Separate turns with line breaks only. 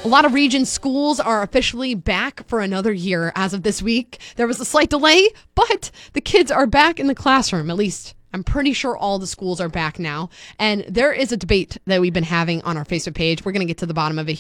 A lot of region schools are officially back for another year as of this week. There was a slight delay, but the kids are back in the classroom. At least I'm pretty sure all the schools are back now. And there is a debate that we've been having on our Facebook page. We're going to get to the bottom of it